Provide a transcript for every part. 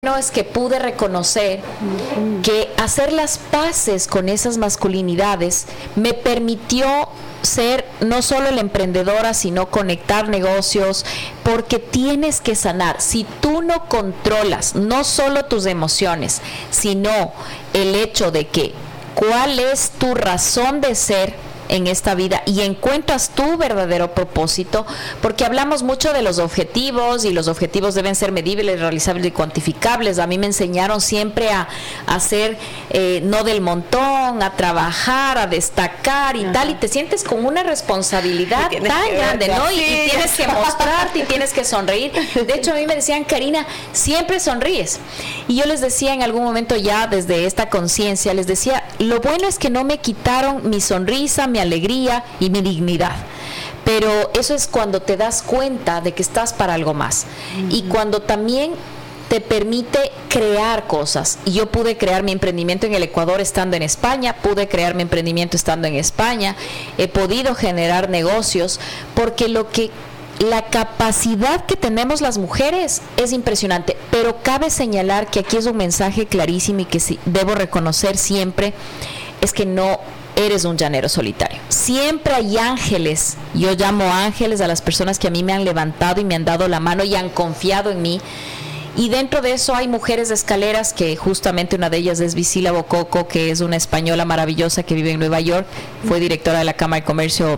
No, es que pude reconocer que hacer las paces con esas masculinidades me permitió ser no solo la emprendedora, sino conectar negocios, porque tienes que sanar. Si tú no controlas no solo tus emociones, sino el hecho de que cuál es tu razón de ser en esta vida y encuentras tu verdadero propósito, porque hablamos mucho de los objetivos y los objetivos deben ser medibles, realizables y cuantificables. A mí me enseñaron siempre a hacer no del montón, a trabajar, a destacar y tal, y te sientes con una responsabilidad tan grande, ¿no? Y tienes que mostrarte y tienes que sonreír. De hecho, a mí me decían, Karina, siempre sonríes. Y yo les decía en algún momento, ya desde esta conciencia, les decía, lo bueno es que no me quitaron mi sonrisa, mi alegría y mi dignidad, pero eso es cuando te das cuenta de que estás para algo más, y cuando también te permite crear cosas. Y yo pude crear mi emprendimiento en el Ecuador estando en España, pude crear mi emprendimiento estando en España, he podido generar negocios, porque la capacidad que tenemos las mujeres es impresionante, pero cabe señalar que aquí es un mensaje clarísimo y que sí, debo reconocer siempre, es que no eres un llanero solitario. Siempre hay ángeles. Yo llamo ángeles a las personas que a mí me han levantado y me han dado la mano y han confiado en mí. Y dentro de eso hay mujeres de escaleras, que justamente una de ellas es Visila Bococo, que es una española maravillosa que vive en Nueva York, fue directora de la Cámara de Comercio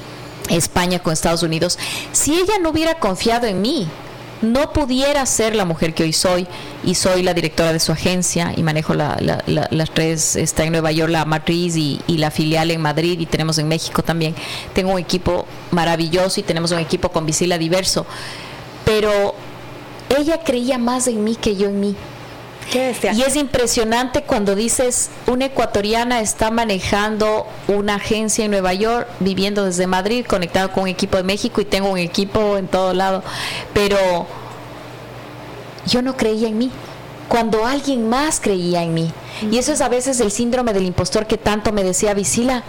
España con Estados Unidos. Si ella no hubiera confiado en mí, no pudiera ser la mujer que hoy soy, y soy la directora de su agencia y manejo las tres, está en Nueva York la matriz y la filial en Madrid, y tenemos en México también. Tengo un equipo maravilloso y tenemos un equipo con Visila diverso, pero ella creía más en mí que yo en mí. Y es impresionante cuando dices, una ecuatoriana está manejando una agencia en Nueva York, viviendo desde Madrid, conectado con un equipo de México, y tengo un equipo en todo lado, pero yo no creía en mí cuando alguien más creía en mí. Y eso es a veces el síndrome del impostor que tanto me decía Visila,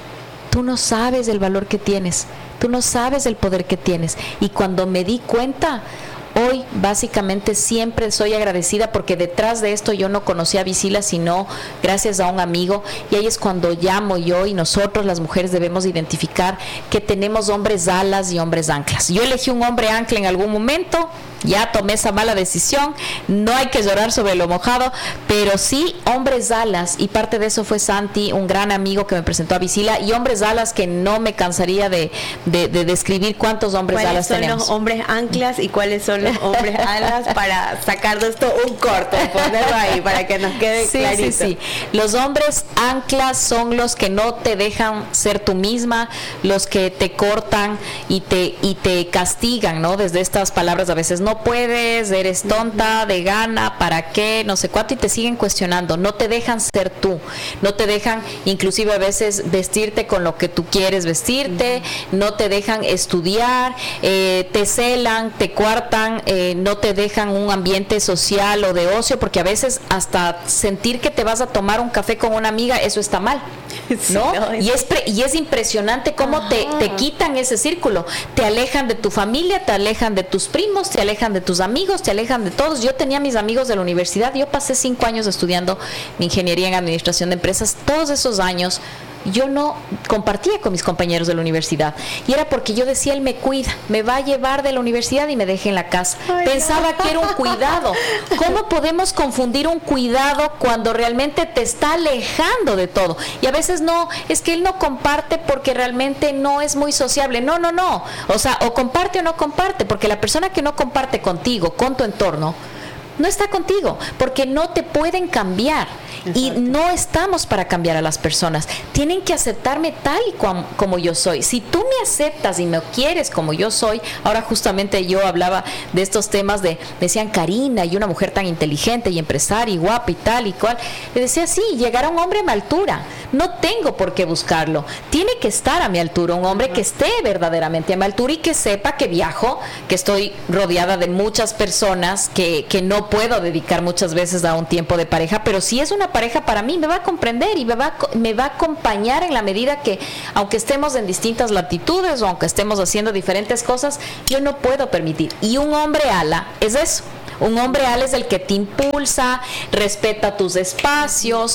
tú no sabes el valor que tienes, tú no sabes el poder que tienes. Y cuando me di cuenta, hoy básicamente siempre soy agradecida, porque detrás de esto yo no conocí a Visila sino gracias a un amigo, y ahí es cuando llamo yo, y nosotros las mujeres debemos identificar que tenemos hombres alas y hombres anclas. Yo elegí un hombre ancla en algún momento, ya tomé esa mala decisión, no hay que llorar sobre lo mojado, pero sí hombres alas, y parte de eso fue Santi, un gran amigo que me presentó a Visila, y hombres alas que no me cansaría de describir cuántos hombres alas tenemos. ¿Cuáles son los hombres anclas y cuáles son los hombres alas? Para sacar de esto un corto, ponerlo ahí para que nos quede clarito. Sí. Los hombres anclas son los que no te dejan ser tú misma, los que te cortan y te castigan, ¿no? Desde estas palabras a veces, no puedes, eres tonta, de gana, ¿para qué? No sé cuánto, y te siguen cuestionando, no te dejan ser tú, no te dejan inclusive a veces vestirte con lo que tú quieres vestirte, no te dejan estudiar, te celan, te cuartan, no te dejan un ambiente social o de ocio, porque a veces hasta sentir que te vas a tomar un café con una amiga, eso está mal, ¿no? Y es impresionante cómo te quitan ese círculo, te alejan de tu familia, te alejan de tus primos, te alejan de tus amigos, te alejan de todos. Yo tenía mis amigos de la universidad, yo pasé 5 años estudiando mi ingeniería en administración de empresas. Todos esos años yo no compartía con mis compañeros de la universidad, y era porque yo decía, él me cuida, me va a llevar de la universidad y me deja en la casa. Pensaba que era un cuidado. ¿Cómo podemos confundir un cuidado cuando realmente te está alejando de todo? Y a veces no, es que él no comparte porque realmente no es muy sociable. No, o sea, o comparte o no comparte, porque la persona que no comparte contigo, con tu entorno, no está contigo, porque no te pueden cambiar. Exacto. Y no estamos para cambiar a las personas, tienen que aceptarme tal y como yo soy. Si tú me aceptas y me quieres como yo soy, ahora justamente yo hablaba de estos temas decían Karina, y una mujer tan inteligente y empresaria y guapa y tal y cual, le decía, sí, llegará un hombre a mi altura, no tengo por qué buscarlo, tiene que estar a mi altura, un hombre que esté verdaderamente a mi altura y que sepa que viajo, que estoy rodeada de muchas personas, que no puedo dedicar muchas veces a un tiempo de pareja, pero si es una pareja para mí, me va a comprender y me va a acompañar en la medida que, aunque estemos en distintas latitudes o aunque estemos haciendo diferentes cosas, yo no puedo permitir. Y un hombre ala es eso. Un hombre ala es el que te impulsa, respeta tus espacios,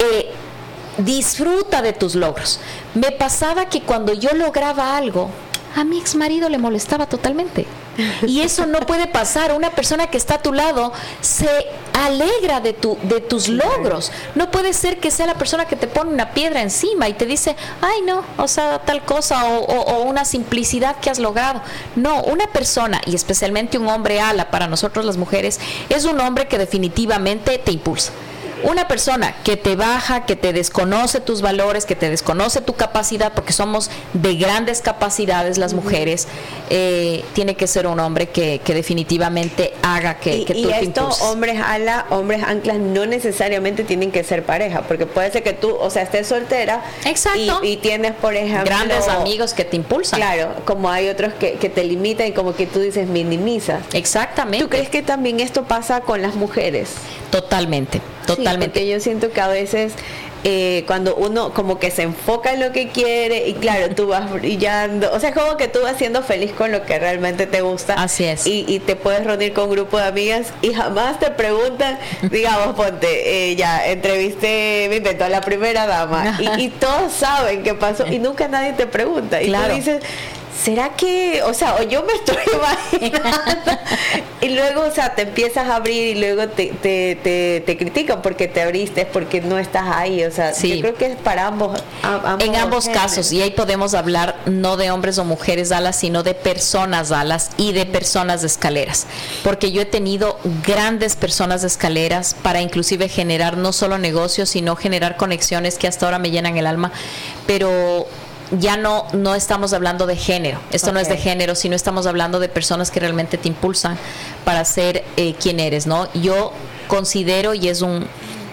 disfruta de tus logros. Me pasaba que cuando yo lograba algo, a mi ex marido le molestaba totalmente. Y eso no puede pasar. Una persona que está a tu lado se alegra de tus logros. No puede ser que sea la persona que te pone una piedra encima y te dice, ay no, o sea, tal cosa, o una simplicidad que has logrado. No, una persona, y especialmente un hombre ala, para nosotros las mujeres, es un hombre que definitivamente te impulsa. Una persona que te baja, que te desconoce tus valores, que te desconoce tu capacidad, porque somos de grandes capacidades las mujeres, tiene que ser un hombre que definitivamente haga que tú te impulses. Y estos hombres ala, hombres anclas, no necesariamente tienen que ser pareja, porque puede ser que tú, o sea, estés soltera. Exacto. Y tienes, por ejemplo, grandes amigos que te impulsan. Claro, como hay otros que te limitan y como que tú dices minimizas. Exactamente. ¿Tú crees que también esto pasa con las mujeres? Totalmente. Sí, porque yo siento que a veces cuando uno como que se enfoca en lo que quiere y claro, tú vas brillando, o sea, es como que tú vas siendo feliz con lo que realmente te gusta. Así es. Y te puedes reunir con un grupo de amigas y jamás te preguntan, digamos, ponte, ya entrevisté, me inventó a la primera dama y todos saben qué pasó y nunca nadie te pregunta. Y claro. Tú dices, ¿será que, o sea, o yo me estoy imaginando? Y luego, o sea, te empiezas a abrir y luego te critican porque te abriste, porque no estás ahí, o sea, sí. Yo creo que es para ambos en ambos casos, y ahí podemos hablar no de hombres o mujeres alas, sino de personas alas y de personas de escaleras, porque yo he tenido grandes personas de escaleras para inclusive generar no solo negocios, sino generar conexiones que hasta ahora me llenan el alma, pero ya no estamos hablando de género, esto no es de género, sino estamos hablando de personas que realmente te impulsan para ser quien eres, ¿no? Yo considero, y es un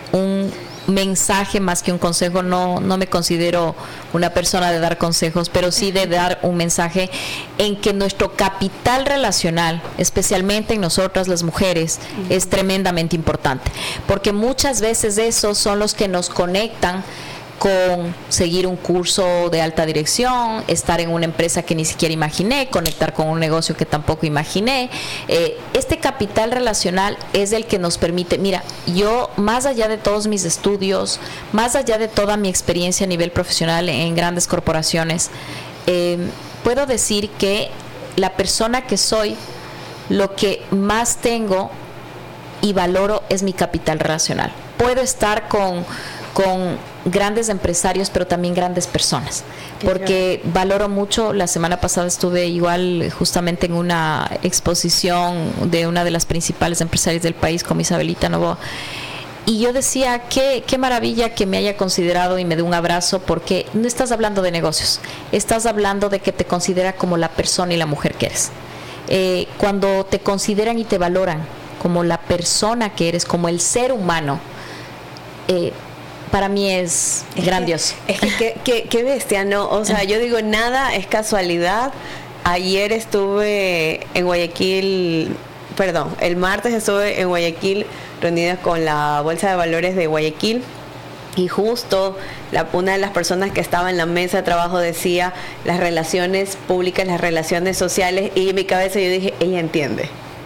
mensaje más que un consejo, no me considero una persona de dar consejos, pero sí de dar un mensaje en que nuestro capital relacional, especialmente en nosotras las mujeres, es tremendamente importante, porque muchas veces esos son los que nos conectan con seguir un curso de alta dirección, estar en una empresa que ni siquiera imaginé, conectar con un negocio que tampoco imaginé. Este capital relacional es el que nos permite, mira, yo más allá de todos mis estudios, más allá de toda mi experiencia a nivel profesional en grandes corporaciones, puedo decir que la persona que soy, lo que más tengo y valoro es mi capital relacional. Puedo estar con grandes empresarios, pero también grandes personas, porque valoro mucho. La semana pasada estuve igual justamente en una exposición de una de las principales empresarias del país con Isabelita Novoa, y yo decía, qué maravilla que me haya considerado y me dé un abrazo, porque no estás hablando de negocios, estás hablando de que te considera como la persona y la mujer que eres. Cuando te consideran y te valoran como la persona que eres, como el ser humano, para mí es grandioso. Es que qué bestia, ¿no? O sea, yo digo, nada es casualidad. Ayer estuve en Guayaquil, el martes estuve en Guayaquil reunida con la Bolsa de Valores de Guayaquil, y justo una de las personas que estaba en la mesa de trabajo decía las relaciones públicas, las relaciones sociales, y en mi cabeza yo dije, ella entiende.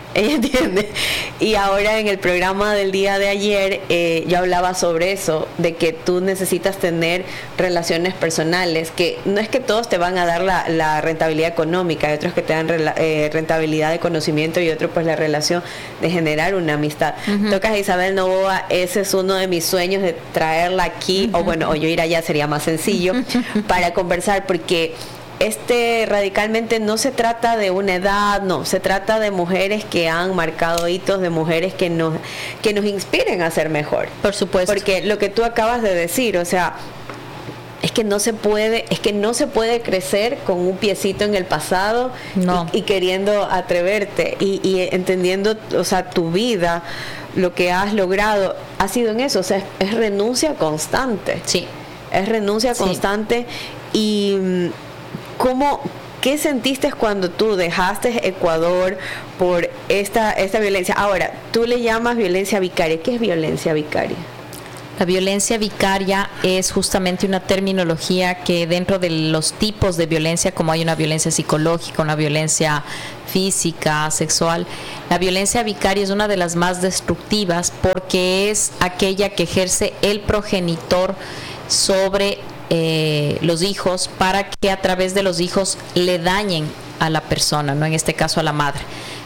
Y ahora en el programa del día de ayer yo hablaba sobre eso, de que tú necesitas tener relaciones personales, que no es que todos te van a dar la rentabilidad económica, hay otros que te dan rentabilidad de conocimiento y otros pues la relación de generar una amistad. Tocas a Isabel Novoa, ese es uno de mis sueños, de traerla aquí, o yo ir allá sería más sencillo, para conversar, porque radicalmente no se trata de una edad, no, se trata de mujeres que han marcado hitos, de mujeres que nos inspiren a ser mejor. Por supuesto. Porque lo que tú acabas de decir, o sea, es que no se puede crecer con un piecito en el pasado, no. y queriendo atreverte y entendiendo, o sea, tu vida, lo que has logrado ha sido en eso, o sea, es renuncia constante. Sí. Es renuncia constante. Y ¿qué sentiste cuando tú dejaste Ecuador por esta violencia? Ahora, tú le llamas violencia vicaria. ¿Qué es violencia vicaria? La violencia vicaria es justamente una terminología que dentro de los tipos de violencia, como hay una violencia psicológica, una violencia física, sexual, la violencia vicaria es una de las más destructivas porque es aquella que ejerce el progenitor sobre los hijos para que a través de los hijos le dañen a la persona, ¿no? En este caso a la madre.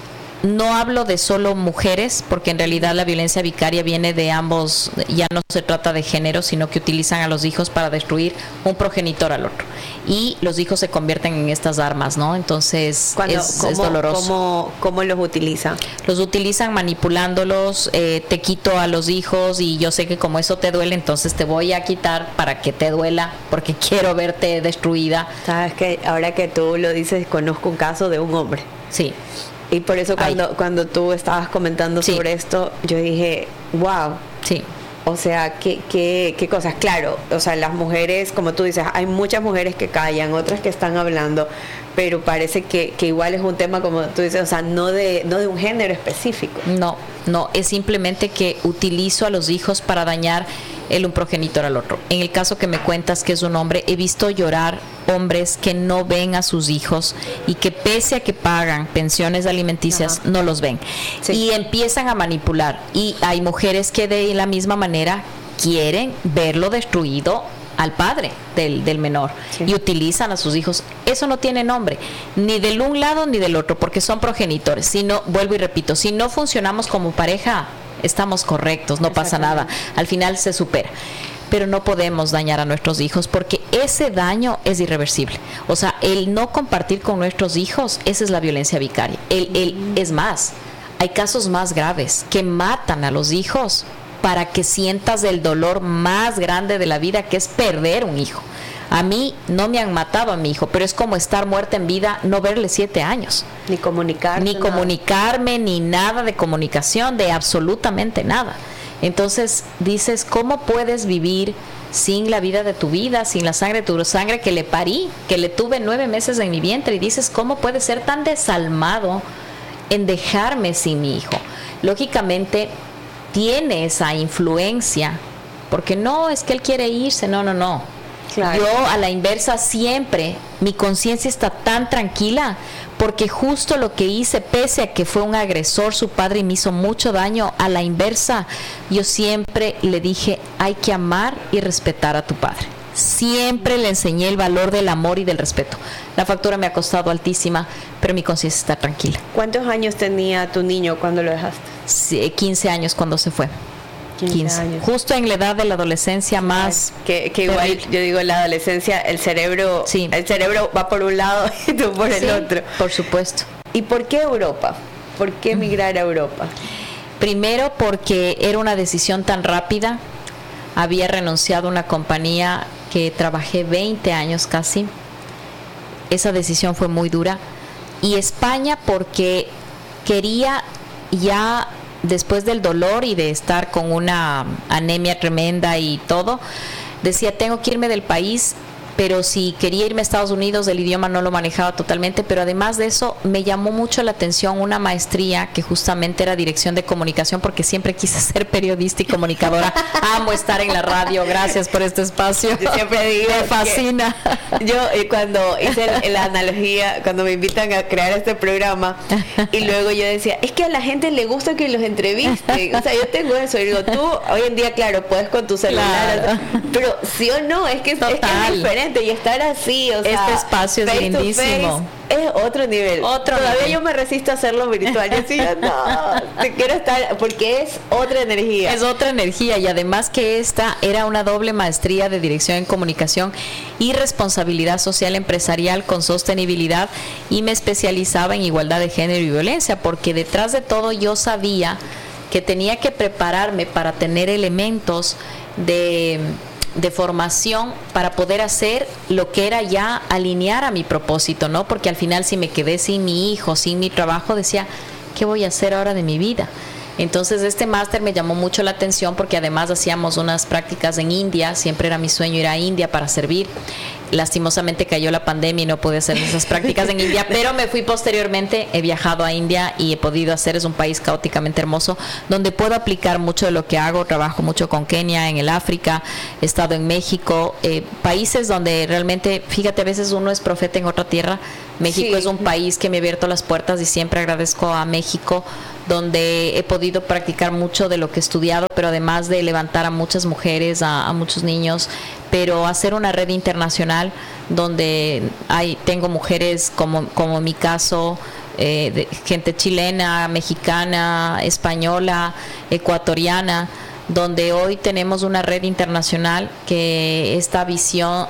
No hablo de solo mujeres, porque en realidad la violencia vicaria viene de ambos, ya no se trata de género, sino que utilizan a los hijos para destruir un progenitor al otro. Y los hijos se convierten en estas armas, ¿no? Entonces es doloroso. ¿Cómo los utilizan? Los utilizan manipulándolos, te quito a los hijos y yo sé que como eso te duele, entonces te voy a quitar para que te duela, porque quiero verte destruida. Sabes que ahora que tú lo dices, conozco un caso de un hombre. Sí. Y por eso cuando tú estabas comentando sobre esto, yo dije, wow. Sí. O sea, ¿qué cosas? Claro, o sea, las mujeres, como tú dices, hay muchas mujeres que callan, otras que están hablando, pero parece que igual es un tema, como tú dices, o sea, no de un género específico. No, es simplemente que utilizo a los hijos para dañar un progenitor al otro. En el caso que me cuentas que es un hombre, he visto llorar hombres que no ven a sus hijos y que pese a que pagan pensiones alimenticias, no los ven. Sí. Y empiezan a manipular. Y hay mujeres que de la misma manera quieren verlo destruido al padre del menor, sí, y utilizan a sus hijos. Eso no tiene nombre, ni del un lado ni del otro, porque son progenitores. Si no, vuelvo y repito, si no funcionamos como pareja, estamos correctos, no pasa nada, al final se supera. Pero no podemos dañar a nuestros hijos porque ese daño es irreversible. O sea, el no compartir con nuestros hijos, esa es la violencia vicaria. Es más, hay casos más graves que matan a los hijos para que sientas el dolor más grande de la vida, que es perder un hijo. A mí no me han matado a mi hijo, pero es como estar muerta en vida, no verle 7 años. Ni comunicarme, ni nada de comunicación, de absolutamente nada. Entonces dices, ¿cómo puedes vivir sin la vida de tu vida, sin la sangre de tu sangre que le parí, que le tuve 9 meses en mi vientre? Y dices, ¿cómo puedes ser tan desalmado en dejarme sin mi hijo? Lógicamente tiene esa influencia, porque no es que él quiere irse, no. Claro. Yo a la inversa siempre, mi conciencia está tan tranquila porque justo lo que hice, pese a que fue un agresor su padre y me hizo mucho daño, a la inversa, yo siempre le dije, hay que amar y respetar a tu padre. Siempre le enseñé el valor del amor y del respeto. La factura me ha costado altísima, pero mi conciencia está tranquila. ¿Cuántos años tenía tu niño cuando lo dejaste? Sí, 15 años cuando se fue. 15 años. Justo en la edad de la adolescencia más. Que igual, yo digo, en la adolescencia el cerebro va por un lado y tú por el otro. Por supuesto. ¿Y por qué Europa? ¿Por qué emigrar a Europa? Primero porque era una decisión tan rápida. Había renunciado a una compañía que trabajé 20 años casi. Esa decisión fue muy dura. Y España porque quería ya, después del dolor y de estar con una anemia tremenda y todo, decía, tengo que irme del país, pero si quería irme a Estados Unidos, el idioma no lo manejaba totalmente, pero además de eso me llamó mucho la atención una maestría que justamente era dirección de comunicación, porque siempre quise ser periodista y comunicadora. Amo estar en la radio, gracias por este espacio. Yo siempre digo, me fascina. Yo cuando hice la analogía, cuando me invitan a crear este programa, y luego yo decía, es que a la gente le gusta que los entrevisten, o sea, yo tengo eso, y digo, tú hoy en día, claro, puedes con tu celular, claro, pero sí o no, es que es diferente. Y estar así, o sea, este espacio es lindísimo. Es otro nivel. Todavía yo me resisto a hacerlo virtual. Yo decía, no, te quiero estar, porque es otra energía. Es otra energía, y además que esta era una doble maestría de dirección en comunicación y responsabilidad social empresarial con sostenibilidad, y me especializaba en igualdad de género y violencia, porque detrás de todo yo sabía que tenía que prepararme para tener elementos de formación para poder hacer lo que era ya alinear a mi propósito, ¿no? Porque al final, si me quedé sin mi hijo, sin mi trabajo, decía, ¿qué voy a hacer ahora de mi vida? Entonces este máster me llamó mucho la atención porque además hacíamos unas prácticas en India, siempre era mi sueño ir a India para servir, lastimosamente cayó la pandemia y no pude hacer esas prácticas en India, pero me fui posteriormente, he viajado a India y he podido hacer, es un país caóticamente hermoso, donde puedo aplicar mucho de lo que hago, trabajo mucho con Kenia, en el África, he estado en México, países donde realmente, fíjate, a veces uno es profeta en otra tierra. México es un país que me ha abierto las puertas y siempre agradezco a México, donde he podido practicar mucho de lo que he estudiado, pero además de levantar a muchas mujeres, a muchos niños, pero hacer una red internacional donde tengo mujeres como en mi caso, de gente chilena, mexicana, española, ecuatoriana, donde hoy tenemos una red internacional que esta misión,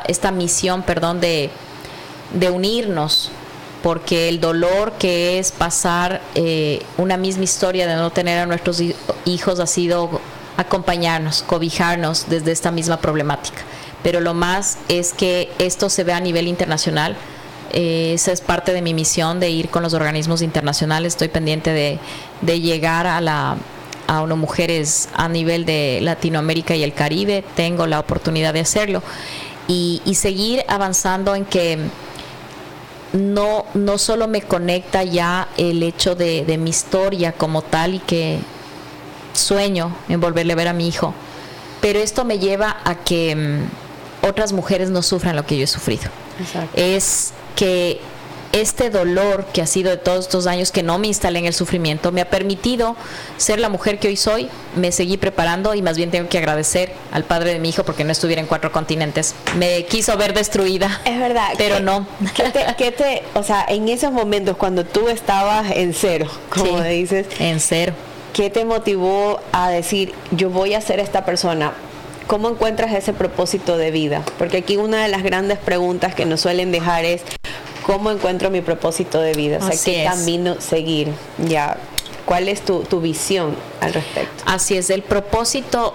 de unirnos, porque el dolor que es pasar una misma historia de no tener a nuestros hijos ha sido acompañarnos, cobijarnos desde esta misma problemática. Pero lo más es que esto se vea a nivel internacional. Esa es parte de mi misión, de ir con los organismos internacionales. Estoy pendiente de llegar a unas mujeres a nivel de Latinoamérica y el Caribe. Tengo la oportunidad de hacerlo y seguir avanzando en que no solo me conecta ya el hecho de mi historia como tal, y que sueño en volverle a ver a mi hijo, pero esto me lleva a que otras mujeres no sufran lo que yo he sufrido. Exacto. Es que este dolor que ha sido de todos estos años, que no me instalé en el sufrimiento, me ha permitido ser la mujer que hoy soy. Me seguí preparando y más bien tengo que agradecer al padre de mi hijo, porque no estuviera en 4 continentes. Me quiso ver destruida. Es verdad. Pero no. O sea, en esos momentos cuando tú estabas en cero, como dices. En cero. ¿Qué te motivó a decir, yo voy a ser esta persona? ¿Cómo encuentras ese propósito de vida? Porque aquí una de las grandes preguntas que nos suelen dejar es, ¿cómo encuentro mi propósito de vida? O sea, ¿qué camino seguir? Ya, ¿cuál es tu visión al respecto? Así es, el propósito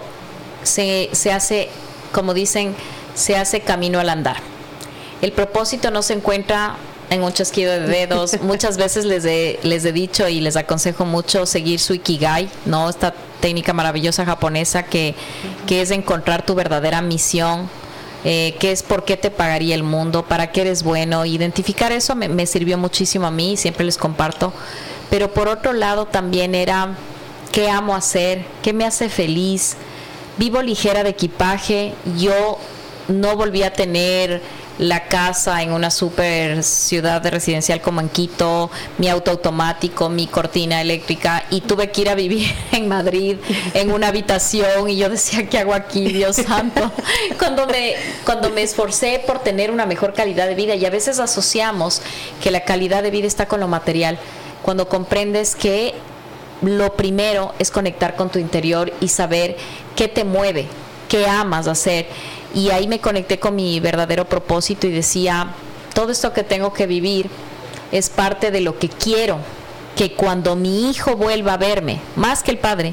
se hace, como dicen, se hace camino al andar. El propósito no se encuentra en un chasquido de dedos. Muchas veces les he dicho y les aconsejo mucho seguir su Ikigai, ¿no? Esta técnica maravillosa japonesa que es encontrar tu verdadera misión. Que es por qué te pagaría el mundo, para qué eres bueno. Identificar eso me sirvió muchísimo a mí, siempre les comparto. Pero por otro lado también era qué amo hacer, qué me hace feliz. Vivo ligera de equipaje. Yo no volví a tener la casa en una super ciudad de residencial como en Quito, mi auto automático, mi cortina eléctrica, y tuve que ir a vivir en Madrid en una habitación, y yo decía, ¿qué hago aquí, Dios santo? Cuando me esforcé por tener una mejor calidad de vida, y a veces asociamos que la calidad de vida está con lo material, cuando comprendes que lo primero es conectar con tu interior y saber qué te mueve, qué amas hacer. Y ahí me conecté con mi verdadero propósito y decía, todo esto que tengo que vivir es parte de lo que quiero, que cuando mi hijo vuelva a verme, más que el padre,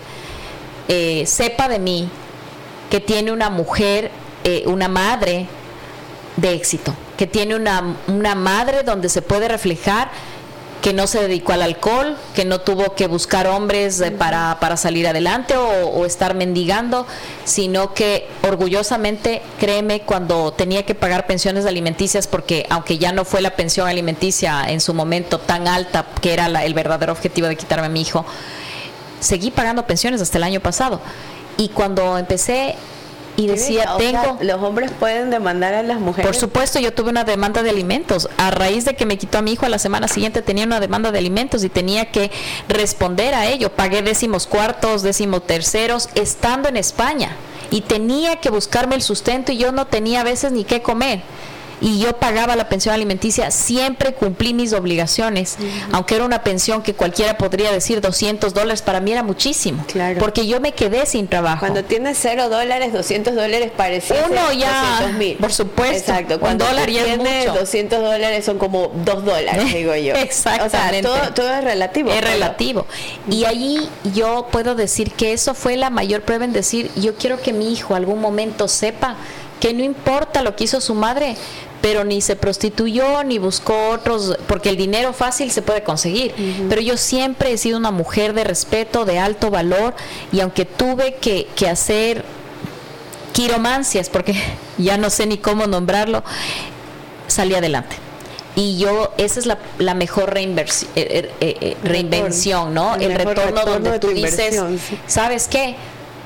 sepa de mí que tiene una mujer, una madre de éxito, que tiene una madre donde se puede reflejar, que no se dedicó al alcohol, que no tuvo que buscar hombres para salir adelante o estar mendigando, sino que orgullosamente, créeme, cuando tenía que pagar pensiones alimenticias, porque aunque ya no fue la pensión alimenticia en su momento tan alta, que era el verdadero objetivo de quitarme a mi hijo, seguí pagando pensiones hasta el año pasado. Y cuando empecé y decía, ¿los hombres pueden demandar a las mujeres? Por supuesto, yo tuve una demanda de alimentos. A raíz de que me quitó a mi hijo, a la semana siguiente tenía una demanda de alimentos y tenía que responder a ello. Pagué 14º, 13º, estando en España. Y tenía que buscarme el sustento y yo no tenía a veces ni qué comer. Y yo pagaba la pensión alimenticia, siempre cumplí mis obligaciones, aunque era una pensión que cualquiera podría decir $200, para mí era muchísimo, claro, porque yo me quedé sin trabajo. Cuando tienes $0, $200 parece uno ya, 200,000. Por supuesto. Exacto. Cuando $1 ya tienes $200 son como $2, digo yo. Exactamente. O sea, todo es relativo. Es relativo. Y allí yo puedo decir que eso fue la mayor prueba en decir, yo quiero que mi hijo algún momento sepa que no importa lo que hizo su madre, pero ni se prostituyó ni buscó otros, porque el dinero fácil se puede conseguir, pero yo siempre he sido una mujer de respeto, de alto valor, y aunque tuve que hacer quiromancias, porque ya no sé ni cómo nombrarlo, salí adelante. Y esa es la mejor reinvención, ¿no? El retorno donde tú dices, sí. ¿Sabes qué?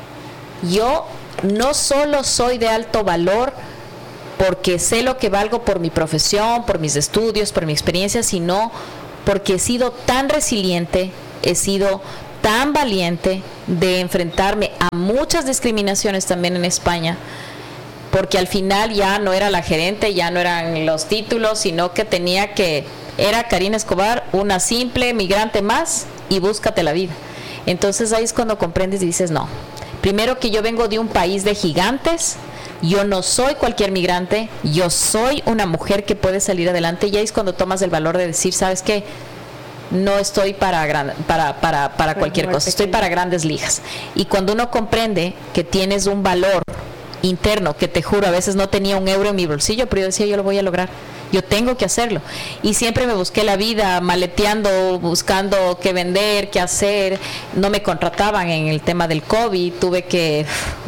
Yo no solo soy de alto valor porque sé lo que valgo por mi profesión, por mis estudios, por mi experiencia, sino porque he sido tan resiliente, he sido tan valiente de enfrentarme a muchas discriminaciones también en España, porque al final ya no era la gerente, ya no eran los títulos, sino que era Karina Escobar, una simple migrante más, y búscate la vida. Entonces ahí es cuando comprendes y dices, no, primero que yo vengo de un país de gigantes, yo no soy cualquier migrante, yo soy una mujer que puede salir adelante, y ahí es cuando tomas el valor de decir, ¿sabes qué? No estoy para cualquier cosa, estoy para grandes ligas. Y cuando uno comprende que tienes un valor interno, que te juro, a veces no tenía un euro en mi bolsillo, pero yo decía, yo lo voy a lograr, yo tengo que hacerlo. Y siempre me busqué la vida maleteando, buscando qué vender, qué hacer. No me contrataban en el tema del COVID, tuve que,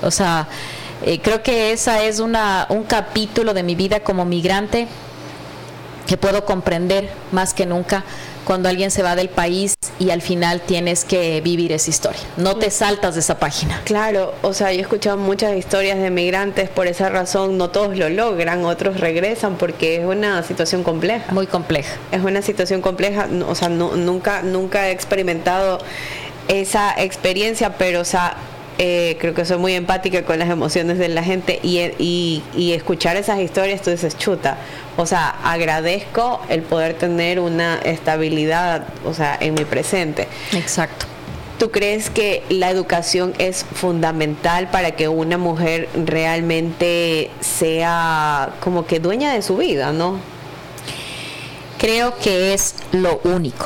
creo que esa es un capítulo de mi vida como migrante que puedo comprender más que nunca cuando alguien se va del país y al final tienes que vivir esa historia. No te saltas de esa página. Claro, yo he escuchado muchas historias de migrantes, por esa razón no todos lo logran, otros regresan porque es una situación compleja. Muy compleja. Es una situación compleja, nunca he experimentado esa experiencia, pero creo que soy muy empática con las emociones de la gente y escuchar esas historias, tú dices, chuta, agradezco el poder tener una estabilidad, en mi presente. Exacto. ¿Tú crees que la educación es fundamental para que una mujer realmente sea como que dueña de su vida, no? Creo que es lo único.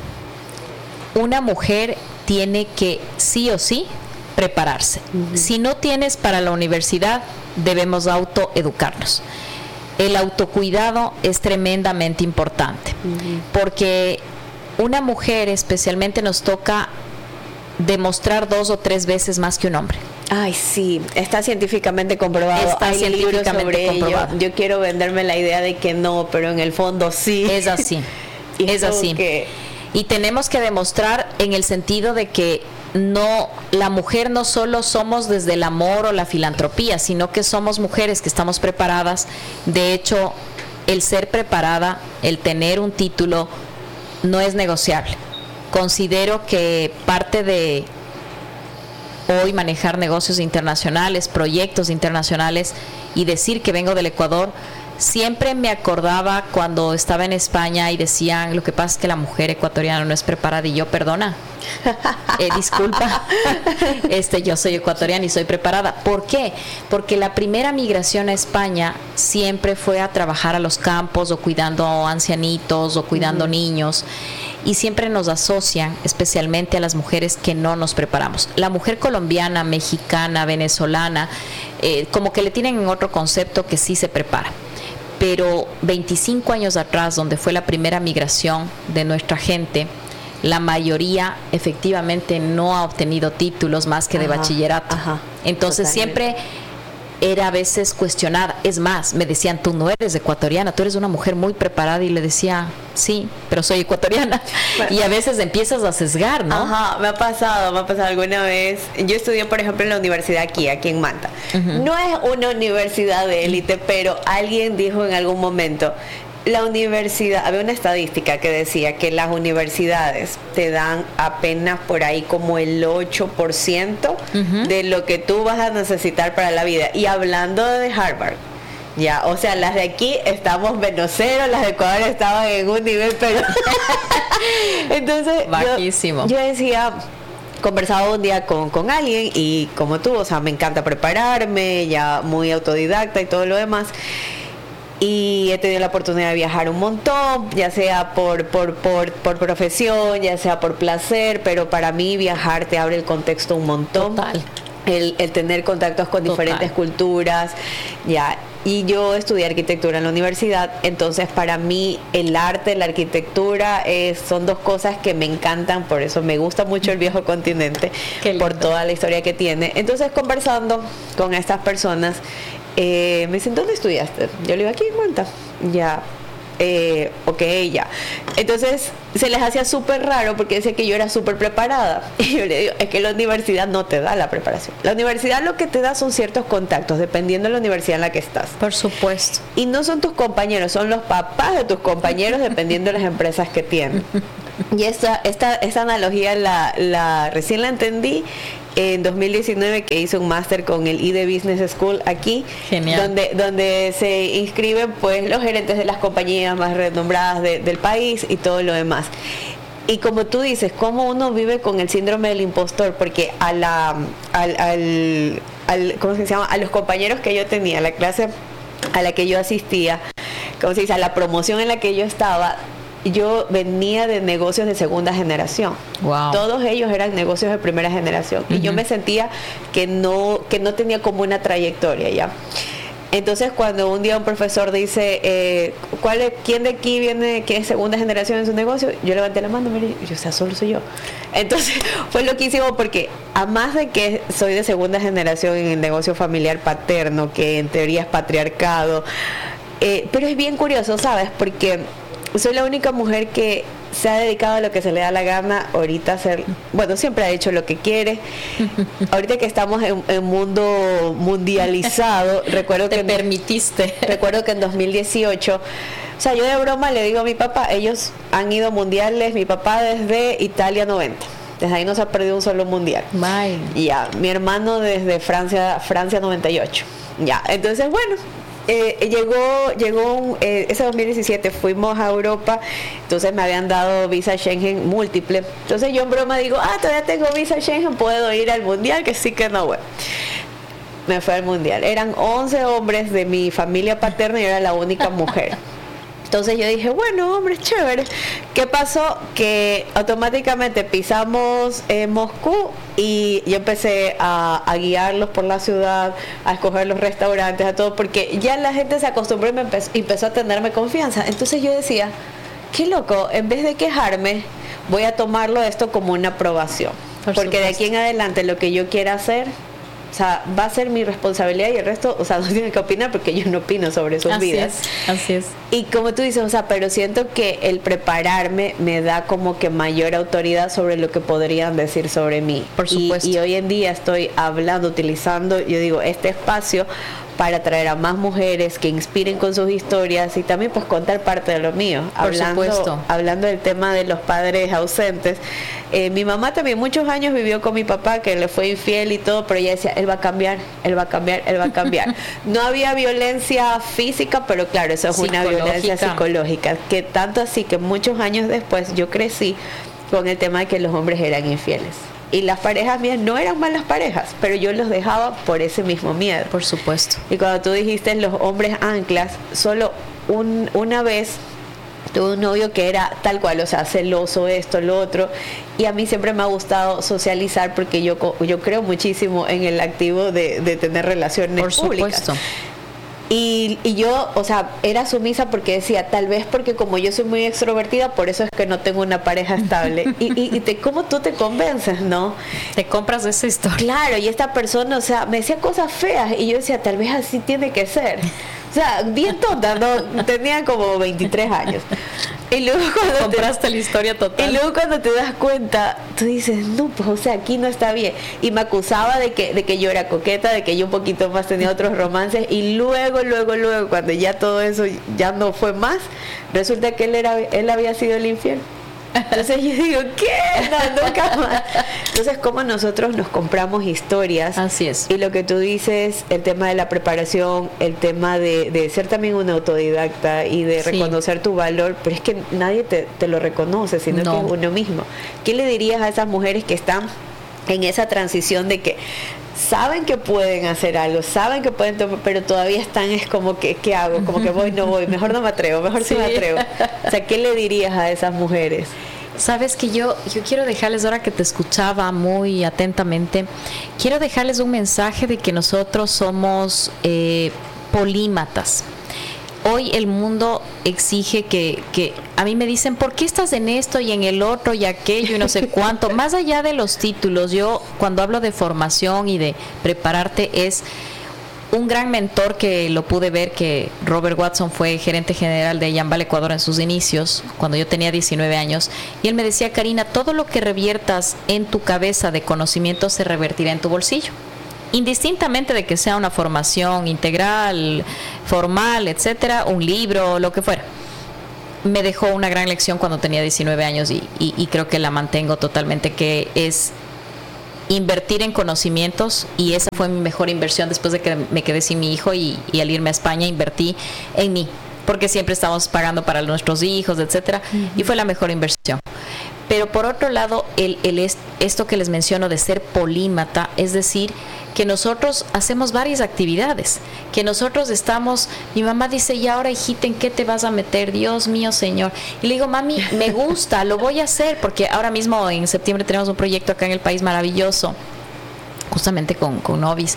Una mujer tiene que sí o sí prepararse. Uh-huh. Si no tienes para la universidad, debemos autoeducarnos. El autocuidado es tremendamente importante, uh-huh, porque una mujer especialmente nos toca demostrar 2 o 3 veces más que un hombre. Ay, sí, está científicamente comprobado. Hay libros sobre ello. Yo quiero venderme la idea de que no, pero en el fondo sí. Es así, es así. Y tenemos que demostrar en el sentido de que la mujer no solo somos desde el amor o la filantropía, sino que somos mujeres que estamos preparadas. De hecho, el ser preparada, el tener un título, no es negociable. Considero que parte de hoy manejar negocios internacionales, proyectos internacionales y decir que vengo del Ecuador, siempre me acordaba cuando estaba en España y decían, lo que pasa es que la mujer ecuatoriana no es preparada, y yo, perdona, disculpa, yo soy ecuatoriana y soy preparada. ¿Por qué? Porque la primera migración a España siempre fue a trabajar a los campos o cuidando ancianitos o cuidando, uh-huh, niños, y siempre nos asocian especialmente a las mujeres que no nos preparamos. La mujer colombiana, mexicana, venezolana, como que le tienen en otro concepto que sí se prepara. Pero 25 años atrás, donde fue la primera migración de nuestra gente, la mayoría efectivamente no ha obtenido títulos más que de bachillerato. Ajá, entonces totalmente. Siempre era a veces cuestionada. Es más, me decían, tú no eres ecuatoriana, tú eres una mujer muy preparada, y le decía, sí, pero soy ecuatoriana. Bueno, y a veces empiezas a sesgar, ¿no? Ajá, me ha pasado alguna vez. Yo estudié, por ejemplo, en la universidad aquí en Manta. Uh-huh. No es una universidad de élite, pero alguien dijo en algún momento, la universidad, había una estadística que decía que las universidades te dan apenas por ahí como el 8%, uh-huh, de lo que tú vas a necesitar para la vida. Y hablando de Harvard, ya, las de aquí estamos menos 0, las de Ecuador estaban en un nivel, pero entonces yo decía, conversaba un día con alguien, y como tú, me encanta prepararme, ya muy autodidacta y todo lo demás. Y he tenido la oportunidad de viajar un montón, ya sea por profesión, ya sea por placer, pero para mí viajar te abre el contexto un montón. Total. El tener contactos con diferentes culturas, ya. y yo estudié arquitectura en la universidad, entonces para mí el arte, la arquitectura son dos cosas que me encantan, por eso me gusta mucho el viejo continente, por toda la historia que tiene. Entonces, conversando con estas personas, me dicen, ¿dónde estudiaste? Yo le digo, aquí en Manta. Ya. Ok, ya. Entonces se les hacía súper raro porque decía que yo era súper preparada. Y yo le digo, es que la universidad no te da la preparación. La universidad lo que te da son ciertos contactos, dependiendo de la universidad en la que estás. Por supuesto. Y no son tus compañeros, son los papás de tus compañeros, dependiendo de las empresas que tienen. Y esta analogía recién la entendí en 2019, que hice un máster con el IDE Business School aquí. Genial. donde se inscriben pues los gerentes de las compañías más renombradas del país y todo lo demás. Y como tú dices, cómo uno vive con el síndrome del impostor, porque ¿cómo se llama? A los compañeros que yo tenía, a la clase a la que yo asistía, ¿cómo se dice? A la promoción en la que yo estaba, yo venía de negocios de segunda generación. Wow. Todos ellos eran negocios de primera generación. Uh-huh. Y yo me sentía que no tenía como una trayectoria ya. Entonces, cuando un día un profesor dice, ¿quién de aquí viene, que es segunda generación en su negocio? Yo levanté la mano, mire, o sea, solo soy yo. Entonces, fue loquísimo porque, además de que soy de segunda generación en el negocio familiar paterno, que en teoría es patriarcado, pero es bien curioso, ¿sabes? Porque soy la única mujer que se ha dedicado a lo que se le da la gana ahorita siempre ha hecho lo que quiere. Ahorita que estamos en mundo mundializado, recuerdo que en 2018, o sea, yo de broma le digo a mi papá, ellos han ido mundiales, mi papá desde Italia 90. Desde ahí no se ha perdido un solo mundial. Ya, mi hermano desde Francia 98. Ya, entonces bueno, llegó ese 2017, fuimos a Europa, entonces me habían dado visa Schengen múltiple. Entonces yo en broma digo, todavía tengo visa Schengen, puedo ir al mundial, que sí que no, bueno. Me fui al mundial. Eran 11 hombres de mi familia paterna y yo era la única mujer. Entonces yo dije, bueno, hombre, chévere. ¿Qué pasó? Que automáticamente pisamos Moscú y yo empecé a guiarlos por la ciudad, a escoger los restaurantes, a todo, porque ya la gente se acostumbró y empezó a tenerme confianza. Entonces yo decía, qué loco, en vez de quejarme, voy a tomarlo esto como una aprobación. Porque de aquí en adelante lo que yo quiera hacer, o sea, va a ser mi responsabilidad y el resto, o sea, no tienen que opinar porque yo no opino sobre sus vidas. Así es. Y como tú dices, o sea, pero siento que el prepararme me da como que mayor autoridad sobre lo que podrían decir sobre mí. Por supuesto. Y hoy en día estoy utilizando, yo digo, este espacio para atraer a más mujeres que inspiren con sus historias y también pues contar parte de lo mío. Hablando del tema de los padres ausentes, mi mamá también muchos años vivió con mi papá que le fue infiel y todo, pero ella decía, él va a cambiar. No había violencia física, pero claro, eso es una violencia psicológica, que tanto así que muchos años después yo crecí con el tema de que los hombres eran infieles. Y las parejas mías no eran malas parejas, pero yo los dejaba por ese mismo miedo. Por supuesto. Y cuando tú dijiste los hombres anclas, solo una vez tuve un novio que era tal cual, o sea, celoso, esto, lo otro. Y a mí siempre me ha gustado socializar porque yo creo muchísimo en el activo de tener relaciones públicas. Por supuesto. Y yo, o sea, era sumisa porque decía, tal vez porque como yo soy muy extrovertida, por eso es que no tengo una pareja estable. ¿Cómo tú te convences, no? Te compras esa historia. Claro, y esta persona, o sea, me decía cosas feas y yo decía, tal vez así tiene que ser. O sea, bien tonta, no, tenía como 23 años. Y luego cuando compraste la historia total. Y luego cuando te das cuenta, tú dices, no, pues, o sea, aquí no está bien. Y me acusaba de que yo era coqueta, de que yo un poquito más tenía otros romances. Y luego, cuando ya todo eso ya no fue más, resulta que él había sido el infiel. Entonces yo digo, ¿qué? No, nunca más. Entonces, ¿cómo nosotros nos compramos historias? Así es. Y lo que tú dices, el tema de la preparación, el tema de ser también un autodidacta y de reconocer tu valor, pero es que nadie te lo reconoce, sino que es uno mismo. ¿Qué le dirías a esas mujeres que están en esa transición de que saben que pueden hacer algo, saben que pueden tomar, pero todavía están, es como que, ¿qué hago? Como que voy, no voy, mejor no me atrevo, mejor sí me atrevo. O sea, ¿qué le dirías a esas mujeres? Sabes que yo quiero dejarles, ahora que te escuchaba muy atentamente, quiero dejarles un mensaje de que nosotros somos polímatas. Hoy el mundo exige que a mí me dicen, ¿por qué estás en esto y en el otro y aquello y no sé cuánto? Más allá de los títulos, yo cuando hablo de formación y de prepararte, es un gran mentor que lo pude ver, que Robert Watson fue gerente general de Yambal Ecuador en sus inicios, cuando yo tenía 19 años, y él me decía, Karina, todo lo que reviertas en tu cabeza de conocimiento se revertirá en tu bolsillo. Indistintamente de que sea una formación integral, formal, etcétera, un libro, lo que fuera. Me dejó una gran lección cuando tenía 19 años y creo que la mantengo totalmente, que es invertir en conocimientos, y esa fue mi mejor inversión después de que me quedé sin mi hijo y al irme a España invertí en mí, porque siempre estamos pagando para nuestros hijos, etcétera, y fue la mejor inversión. Pero por otro lado, esto que les menciono de ser polímata, es decir, que nosotros hacemos varias actividades, que nosotros estamos, mi mamá dice, y ahora hijita, ¿en qué te vas a meter? Dios mío, Señor. Y le digo, mami, me gusta, lo voy a hacer, porque ahora mismo en septiembre tenemos un proyecto acá en el país maravilloso, justamente con Novis.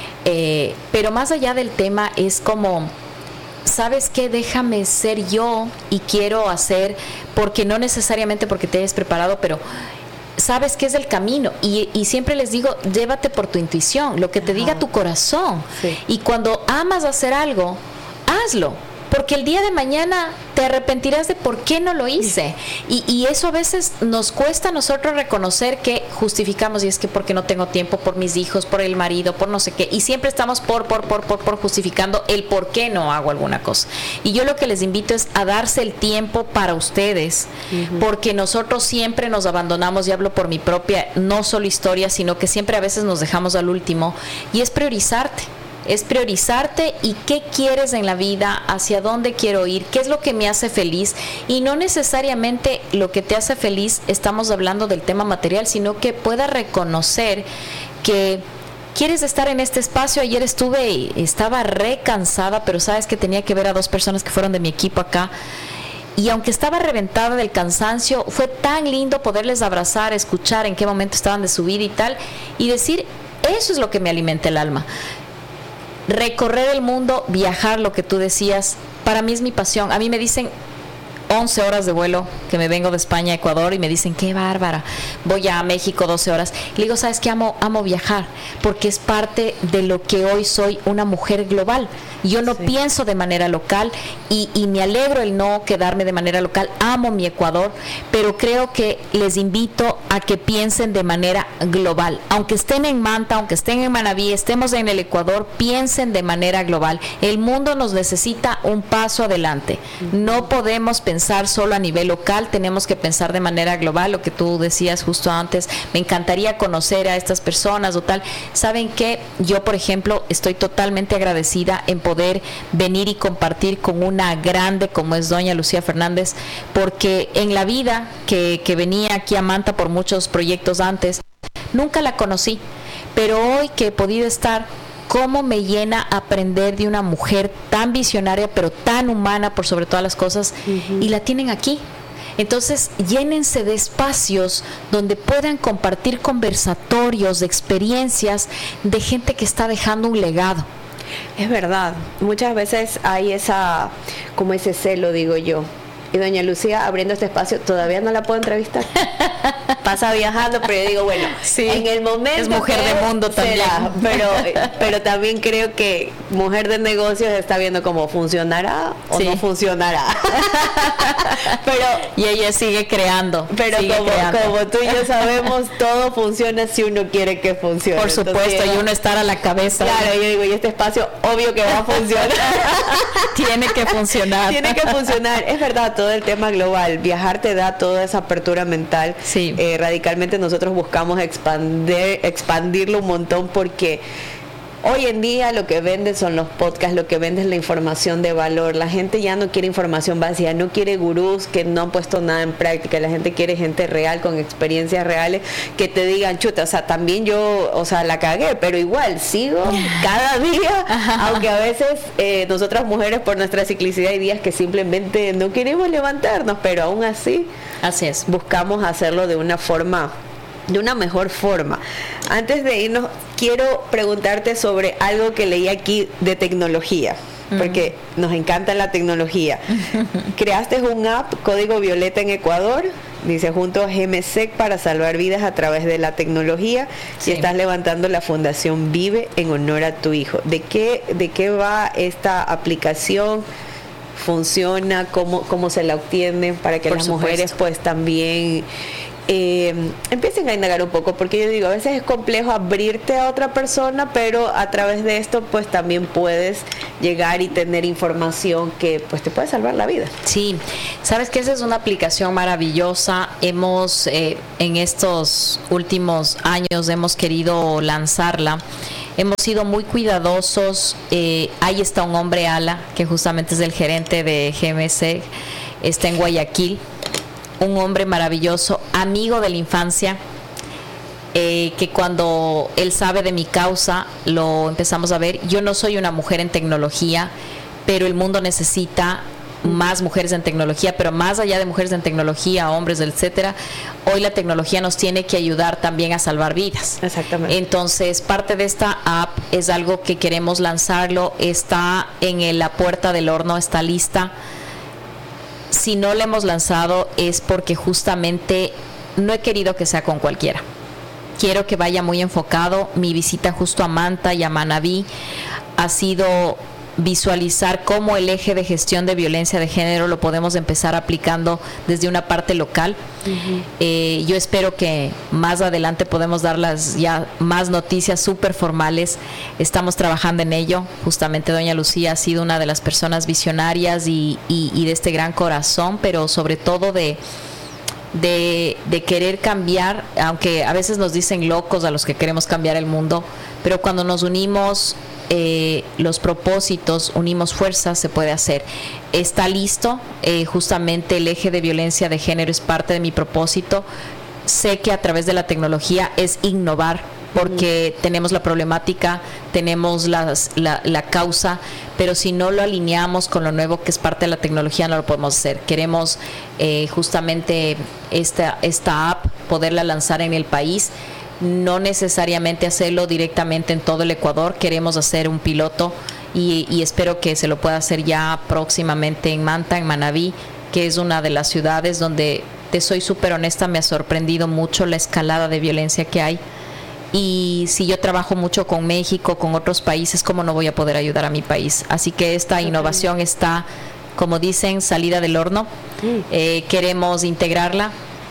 Pero más allá del tema es como, ¿sabes qué? Déjame ser yo y quiero hacer, porque no necesariamente porque te hayas preparado, pero sabes que es el camino, y siempre les digo, llévate por tu intuición, lo que te diga tu corazón, sí. Y cuando amas hacer algo, hazlo, porque el día de mañana te arrepentirás de por qué no lo hice, y eso a veces nos cuesta a nosotros reconocer, que justificamos, y es que porque no tengo tiempo, por mis hijos, por el marido, por no sé qué, y siempre estamos por justificando el por qué no hago alguna cosa. Y yo lo que les invito es a darse el tiempo para ustedes, porque nosotros siempre nos abandonamos, y hablo por mi propia, no solo historia, sino que siempre a veces nos dejamos al último, y es priorizarte. Es priorizarte y qué quieres en la vida, hacia dónde quiero ir, qué es lo que me hace feliz, y no necesariamente lo que te hace feliz, estamos hablando del tema material, sino que puedas reconocer que quieres estar en este espacio. Ayer estuve y estaba re cansada, pero sabes que tenía que ver a 2 personas que fueron de mi equipo acá. Y aunque estaba reventada del cansancio, fue tan lindo poderles abrazar, escuchar en qué momento estaban de su vida y tal, y decir, eso es lo que me alimenta el alma. Recorrer el mundo, viajar, lo que tú decías, para mí es mi pasión. A mí me dicen 11 horas de vuelo, que me vengo de España a Ecuador, y me dicen, qué bárbara, voy a México 12 horas. Le digo, ¿sabes qué? Amo viajar, porque es parte de lo que hoy soy, una mujer global. Yo no pienso de manera local, y me alegro el no quedarme de manera local. Amo mi Ecuador, pero creo que les invito a que piensen de manera global. Aunque estén en Manta, aunque estén en Manabí, estemos en el Ecuador, piensen de manera global. El mundo nos necesita un paso adelante. No podemos pensar solo a nivel local, tenemos que pensar de manera global. Lo que tú decías justo antes, me encantaría conocer a estas personas o tal. ¿Saben qué? Yo, por ejemplo, estoy totalmente agradecida en poder venir y compartir con una grande como es doña Lucía Fernández, porque en la vida que venía aquí a Manta por muchos proyectos antes, nunca la conocí, pero hoy que he podido estar, cómo me llena aprender de una mujer tan visionaria, pero tan humana por sobre todas las cosas, y la tienen aquí. Entonces, llénense de espacios donde puedan compartir conversatorios de experiencias de gente que está dejando un legado. Es verdad, muchas veces hay como ese celo, digo yo. Y doña Lucía, abriendo este espacio, todavía no la puedo entrevistar. Pasa viajando, pero yo digo, bueno, sí, en el momento es mujer de mundo también. Pero también creo que mujer de negocios está viendo cómo funcionará o no funcionará. Y ella sigue creando. Pero como tú y yo sabemos, todo funciona si uno quiere que funcione. Por supuesto, entonces, y uno estar a la cabeza. Claro, yo digo, y este espacio obvio que va a funcionar. Tiene que funcionar. Tiene que funcionar. Es verdad, todo el tema global. Viajar te da toda esa apertura mental. Sí. Radicalmente nosotros buscamos expandirlo un montón, porque hoy en día lo que vende son los podcasts, lo que vende es la información de valor. La gente ya no quiere información vacía, no quiere gurús que no han puesto nada en práctica. La gente quiere gente real, con experiencias reales, que te digan, chuta, o sea, también yo, o sea, la cagué, pero igual sigo cada día, aunque a veces nosotras mujeres, por nuestra ciclicidad, hay días que simplemente no queremos levantarnos, pero aún así es. Buscamos hacerlo de una forma de una mejor forma. Antes de irnos, quiero preguntarte sobre algo que leí aquí de tecnología, porque nos encanta la tecnología. Creaste un app, Código Violeta en Ecuador, dice, junto a GMSEC para salvar vidas a través de la tecnología, y estás levantando la Fundación Vive en honor a tu hijo. ¿De qué va esta aplicación? ¿Funciona? ¿Cómo se la obtiene? Para que las mujeres pues también empiecen a indagar un poco, porque yo digo, a veces es complejo abrirte a otra persona, pero a través de esto pues también puedes llegar y tener información que pues te puede salvar la vida. Sí, sabes que esa es una aplicación maravillosa. Hemos en estos últimos años hemos querido lanzarla. Hemos sido muy cuidadosos. Ahí está un hombre, Ala, que justamente es el gerente de GMC, está en Guayaquil. Un hombre maravilloso, amigo de la infancia, que cuando él sabe de mi causa, lo empezamos a ver. Yo no soy una mujer en tecnología, pero el mundo necesita más mujeres en tecnología, pero más allá de mujeres en tecnología, hombres, etcétera, hoy la tecnología nos tiene que ayudar también a salvar vidas. Exactamente. Entonces, parte de esta app es algo que queremos lanzarlo, está en la puerta del horno, está lista. Si no la hemos lanzado es porque justamente no he querido que sea con cualquiera. Quiero que vaya muy enfocado. Mi visita justo a Manta y a Manabí ha sido visualizar cómo el eje de gestión de violencia de género lo podemos empezar aplicando desde una parte local. Yo espero que más adelante podemos darlas ya más noticias súper formales. Estamos trabajando en ello. Justamente doña Lucía ha sido una de las personas visionarias y de este gran corazón, pero sobre todo de querer cambiar, aunque a veces nos dicen locos a los que queremos cambiar el mundo, pero cuando nos unimos los propósitos, unimos fuerzas, se puede hacer. Está listo, justamente el eje de violencia de género es parte de mi propósito. Sé que a través de la tecnología es innovar, porque tenemos la problemática, tenemos la causa, pero si no lo alineamos con lo nuevo que es parte de la tecnología, no lo podemos hacer. Queremos justamente esta app poderla lanzar en el país, no necesariamente hacerlo directamente en todo el Ecuador. Queremos hacer un piloto y espero que se lo pueda hacer ya próximamente en Manta, en Manabí, que es una de las ciudades donde, te soy súper honesta, me ha sorprendido mucho la escalada de violencia que hay. Y si yo trabajo mucho con México, con otros países, ¿cómo no voy a poder ayudar a mi país? Así que esta innovación está, como dicen, salida del horno. Queremos integrarla.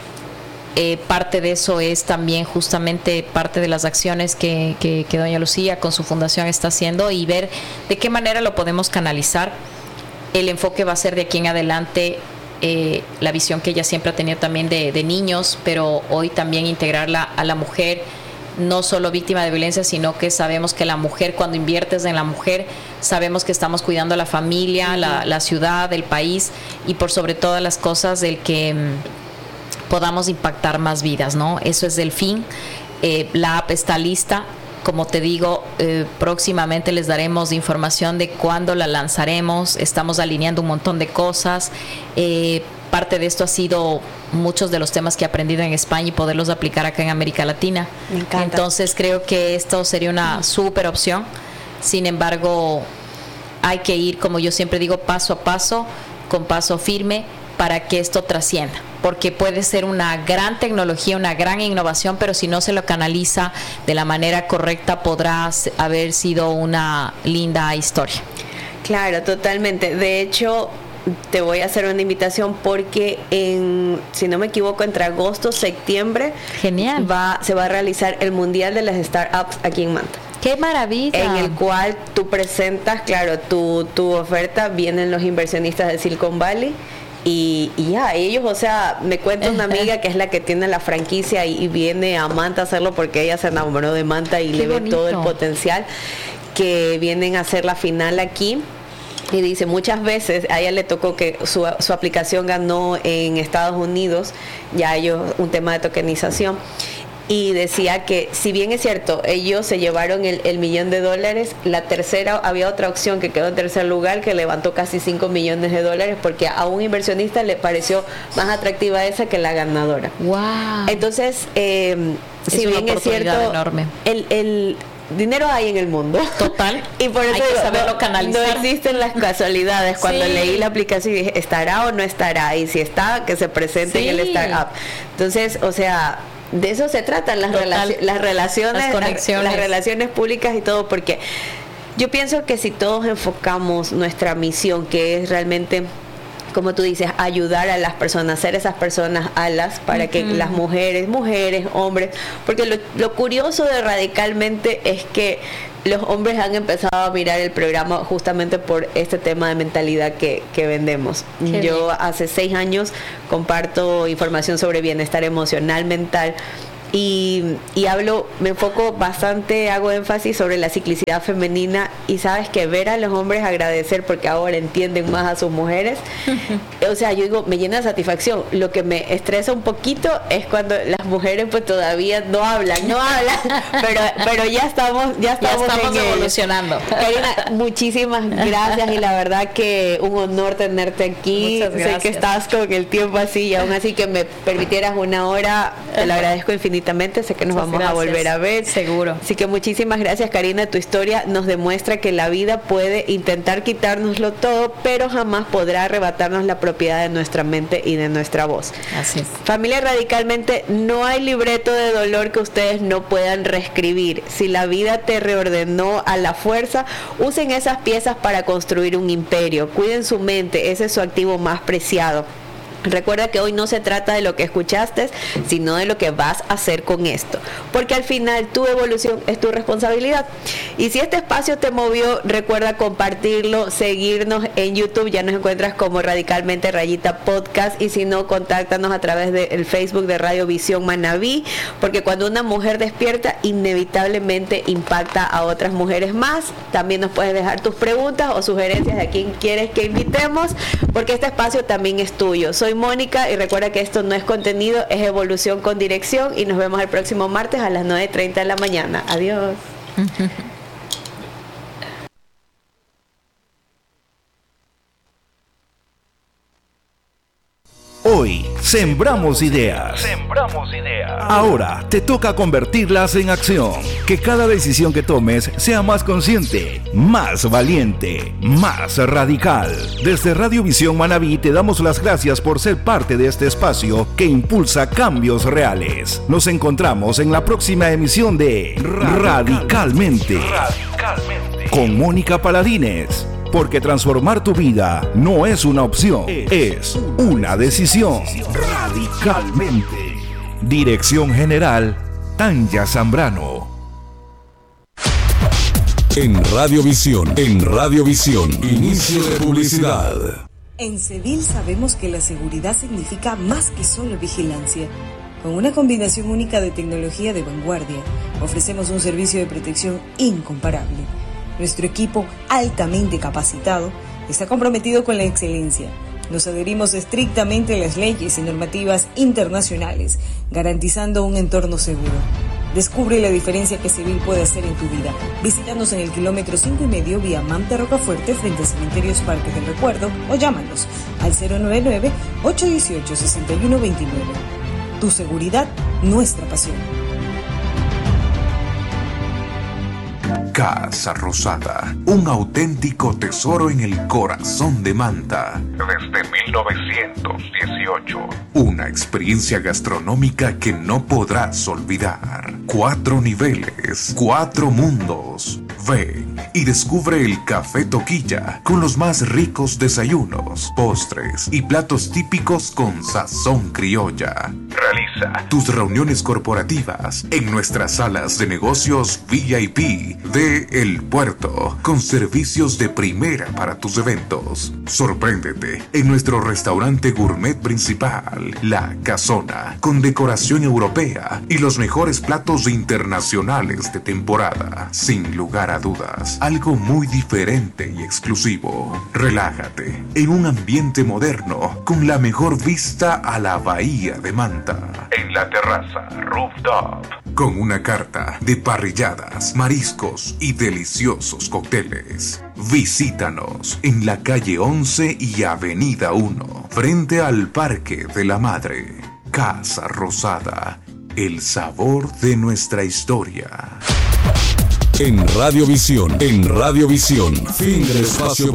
Parte de eso es también justamente parte de las acciones que doña Lucía con su fundación está haciendo, y ver de qué manera lo podemos canalizar. El enfoque va a ser de aquí en adelante la visión que ella siempre ha tenido también de niños, pero hoy también integrarla a la mujer, no solo víctima de violencia, sino que sabemos que la mujer, cuando inviertes en la mujer, sabemos que estamos cuidando a la familia, la ciudad, el país, y por sobre todas las cosas el que podamos impactar más vidas, ¿no? Eso es el fin. La app está lista. Como te digo, próximamente les daremos información de cuándo la lanzaremos. Estamos alineando un montón de cosas. Parte de esto ha sido muchos de los temas que he aprendido en España y poderlos aplicar acá en América Latina. Me encanta. Entonces creo que esto sería una súper opción. Sin embargo, hay que ir, como yo siempre digo, paso a paso, con paso firme, para que esto trascienda, porque puede ser una gran tecnología, una gran innovación, pero si no se lo canaliza de la manera correcta, podrá haber sido una linda historia. Claro, totalmente. De hecho, te voy a hacer una invitación porque si no me equivoco, entre agosto y septiembre Genial. se va a realizar el Mundial de las Startups aquí en Manta. ¡Qué maravilla! En el cual tú presentas, claro, tu oferta, vienen los inversionistas de Silicon Valley. Y ya, ellos, o sea, me cuenta una amiga que es la que tiene la franquicia y viene a Manta a hacerlo porque ella se enamoró de Manta y le ve todo el potencial, que vienen a hacer la final aquí. Y dice, muchas veces a ella le tocó que su aplicación ganó en Estados Unidos, ya ellos un tema de tokenización. y decía que si bien es cierto, ellos se llevaron el $1 millón, la tercera, había otra opción que quedó en tercer lugar que levantó casi $5 millones porque a un inversionista le pareció más atractiva esa que la ganadora. Wow. Entonces, si bien es cierto, enorme. El dinero hay en el mundo. Total. Y por eso hay que saberlo canalizar. No existen las casualidades. Cuando leí la aplicación dije, ¿estará o no estará? Y si está, que se presente en el startup. Entonces, o sea, de eso se tratan las relaciones, las conexiones, las relaciones públicas y todo, porque yo pienso que si todos enfocamos nuestra misión, que es realmente, como tú dices, ayudar a las personas, ser esas personas alas para que las mujeres, hombres, porque lo curioso de Radicalmente es que los hombres han empezado a mirar el programa justamente por este tema de mentalidad que vendemos. Yo hace 6 años comparto información sobre bienestar emocional, mental, y me enfoco bastante, hago énfasis sobre la ciclicidad femenina, y sabes que ver a los hombres agradecer porque ahora entienden más a sus mujeres, o sea, yo digo, me llena de satisfacción. Lo que me estresa un poquito es cuando las mujeres pues todavía no hablan, pero ya estamos evolucionando. Karina, muchísimas gracias, y la verdad que un honor tenerte aquí. Sé que estás con el tiempo así, y aún así que me permitieras una hora, te lo agradezco infinitamente. Sé que nos vamos a volver a ver. Seguro. Así que muchísimas gracias, Karina. Tu historia nos demuestra que la vida puede intentar quitárnoslo todo, pero jamás podrá arrebatarnos la propiedad de nuestra mente y de nuestra voz. Así es. Familia Radicalmente, no hay libreto de dolor que ustedes no puedan reescribir. Si la vida te reordenó a la fuerza, usen esas piezas para construir un imperio. Cuiden su mente, ese es su activo más preciado. Recuerda que hoy no se trata de lo que escuchaste, sino de lo que vas a hacer con esto, porque al final tu evolución es tu responsabilidad. Y si este espacio te movió, recuerda compartirlo, seguirnos en YouTube, ya nos encuentras como Radicalmente _podcast, y si no, contáctanos a través del Facebook de Radio Visión Manabí, porque cuando una mujer despierta, inevitablemente impacta a otras mujeres más. También nos puedes dejar tus preguntas o sugerencias de a quién quieres que invitemos, porque este espacio también es tuyo. Soy Mónica, y recuerda que esto no es contenido, es evolución con dirección, y nos vemos el próximo martes a las 9:30 de la mañana. Adiós. Hoy sembramos ideas. Ahora te toca convertirlas en acción. Que cada decisión que tomes sea más consciente, más valiente, más radical. Desde Radio Visión Manabí te damos las gracias por ser parte de este espacio que impulsa cambios reales. Nos encontramos en la próxima emisión de Radicalmente. Con Mónica Paladines. Porque transformar tu vida no es una opción, es una decisión. Radicalmente. Dirección General, Tanya Zambrano. En Radiovisión, inicio de publicidad. En Cedil sabemos que la seguridad significa más que solo vigilancia. Con una combinación única de tecnología de vanguardia, ofrecemos un servicio de protección incomparable. Nuestro equipo, altamente capacitado, está comprometido con la excelencia. Nos adherimos estrictamente a las leyes y normativas internacionales, garantizando un entorno seguro. Descubre la diferencia que Cedil puede hacer en tu vida. Visítanos en el kilómetro 5,5 vía Manta Rocafuerte, frente a Cementerios Parques del Recuerdo, o llámanos al 099-818-6129. Tu seguridad, nuestra pasión. Casa Rosada, un auténtico tesoro en el corazón de Manta. Desde 1918. Una experiencia gastronómica que no podrás olvidar. 4 niveles, 4 mundos. Ven y descubre el Café Toquilla con los más ricos desayunos, postres y platos típicos con sazón criolla. Realiza tus reuniones corporativas en nuestras salas de negocios VIP de Café El Puerto, con servicios de primera para tus eventos. Sorpréndete en nuestro restaurante gourmet principal, La Casona, con decoración europea y los mejores platos internacionales de temporada. Sin lugar a dudas, algo muy diferente y exclusivo. Relájate en un ambiente moderno con la mejor vista a la bahía de Manta. En la terraza Rooftop, con una carta de parrilladas, mariscos y deliciosos cócteles. Visítanos en la calle 11 y avenida 1, frente al Parque de la Madre. Casa Rosada, el sabor de nuestra historia. En Radiovisión, fin del espacio